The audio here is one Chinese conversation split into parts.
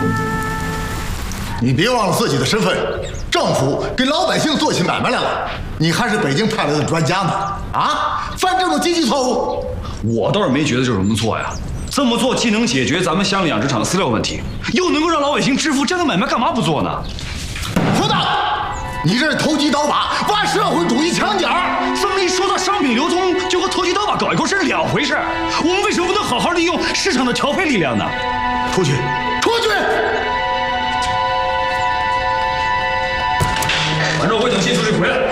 你别忘了自己的身份，政府跟老百姓做起买卖来了，你还是北京派来的专家呢！啊，犯这种低级错误， 我倒是没觉得这有什么错呀。这么做既能解决咱们乡里养殖场的饲料问题，又能够让老百姓致富，这样的买卖干嘛不做呢？ 胡闹！你这是投机倒把，挖社会主义墙角。 这么一说到商品流通，就和投机倒把搞一块是两回事。我们为什么不能好好利用市场的调配力量呢？ 出去，出去！ 反正我等谢书记回来。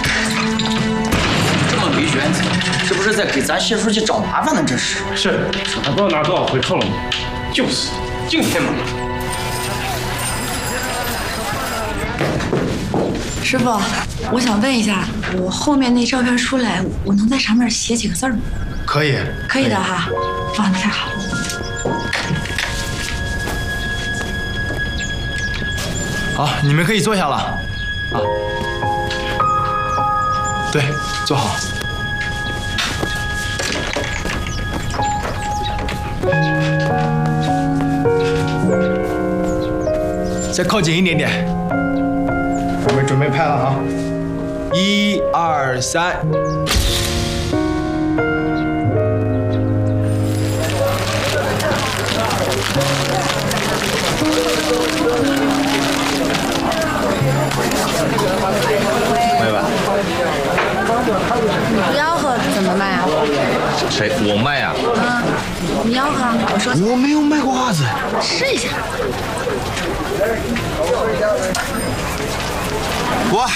这么没原则，这不是在给咱谢书记找麻烦呢？这是。 是，还不知道拿多少回扣了呢。就是，净添麻烦。 师傅，我想问一下，我后面那照片出来，我能在上面写几个字吗？ 可以， 可以的哈。哇，那太好了。 好，你们可以坐下了。啊，对，坐好。再靠近一点点。我们准备拍了啊！1、2、3。 妹妹， 吆喝怎么卖啊？ 谁？我卖呀？ 你吆喝，我说。 我没有卖过袜子。 试一下。 哇！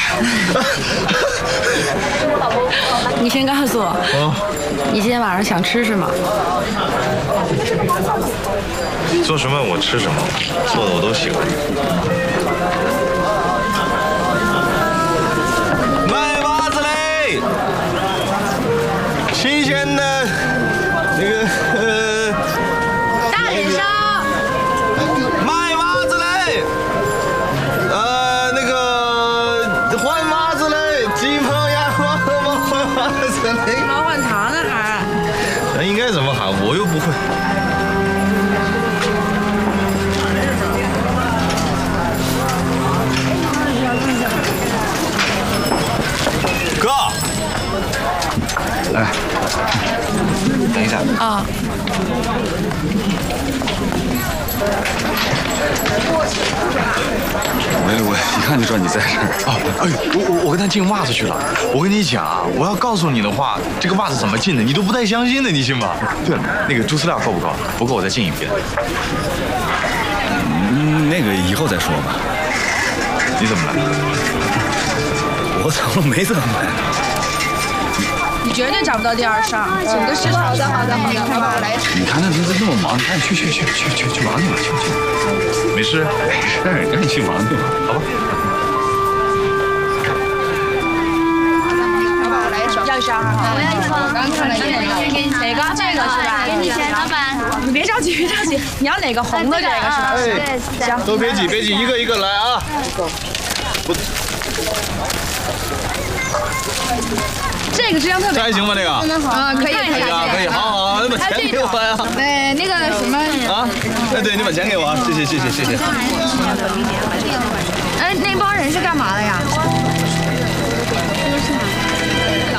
你先告诉我，你今天晚上想吃什么？ 做什么我吃什么，做的我都喜欢。卖袜子嘞，新鲜的那个大点声。 卖袜子嘞，那个换袜子嘞，鸡棚呀，换袜子嘞。 老换糖呢还？ 那应该怎么喊？我又不会。哥，来，等一下。 啊。 我一看就知道你在这儿。 哦，哎，我跟他进袜子去了。我跟你讲啊，我要告诉你的话，这个袜子怎么进的，你都不太相信的，你信吗？对了，那个猪饲料够不够？不够我再进一批。 那个以后再说吧。 你怎么了？ 我怎么没怎么来？ 你绝对找不到第二上，整个市场。好的，来。 你看那那么忙，你赶紧去忙去吧，去。 没事， 赶紧去忙去吧，好吧。 要一双哈。我要一双。刚看了一个。哪个？这个是吧？给你钱，老板。你别着急，你要哪个红的这个是吧？ 对，行。都别挤，一个一个来啊。 这个质量特别好， 这还行吧？这个啊，可以， 可以，好，你把钱给我呀。 哎，那个什么啊？哎，对，你把钱给我啊，谢谢。 哎，那帮人是干嘛的呀？